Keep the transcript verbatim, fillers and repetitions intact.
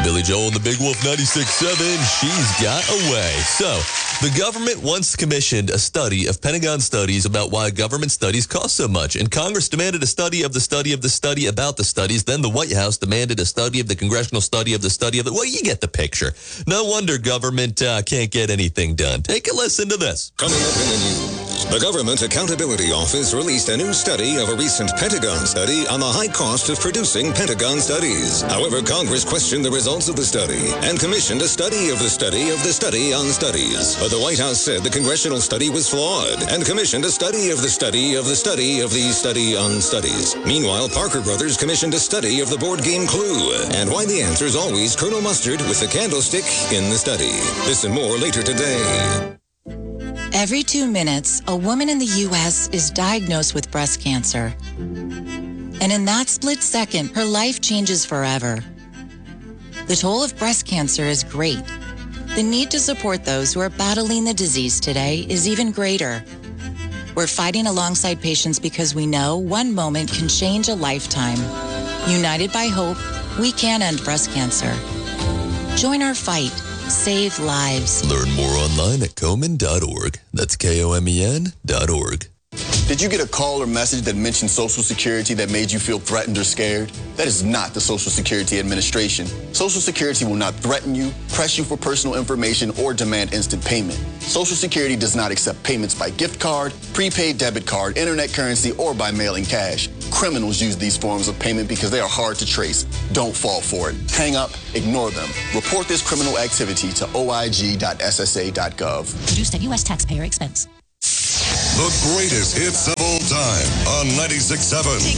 Billy Joel and the Big Wolf ninety-six point seven, She's Got Away. So, the government once commissioned a study of Pentagon studies about why government studies cost so much. And Congress demanded a study of the study of the study about the studies. Then the White House demanded a study of the congressional study of the study of it. Well, you get the picture. No wonder government uh, can't get anything done. Take a listen to this. Coming up in the news, the Government Accountability Office released a new study of a recent Pentagon study on the high cost of producing Pentagon studies. However, Congress questioned the results of the study and commissioned a study of the study of the study on studies. But the White House said the congressional study was flawed and commissioned a study of the study of the study of the study on studies. Meanwhile, Parker Brothers commissioned a study of the board game Clue and why the answer is always Colonel Mustard with the candlestick in the study. This and more later today. Every two minutes, a woman in the U S is diagnosed with breast cancer. And in that split second, her life changes forever. The toll of breast cancer is great. The need to support those who are battling the disease today is even greater. We're fighting alongside patients because we know one moment can change a lifetime. United by hope, we can end breast cancer. Join our fight. Save lives. Learn more online at komen dot org. That's K O M E N dot org. Did you get a call or message that mentioned Social Security that made you feel threatened or scared? That is not the Social Security Administration. Social Security will not threaten you, press you for personal information, or demand instant payment. Social Security does not accept payments by gift card, prepaid debit card, internet currency, or by mailing cash. Criminals use these forms of payment because they are hard to trace. Don't fall for it. Hang up, ignore them. Report this criminal activity to O I G dot S S A dot gov. Produced at U S taxpayer expense. The greatest hits of all time on ninety-six point seven.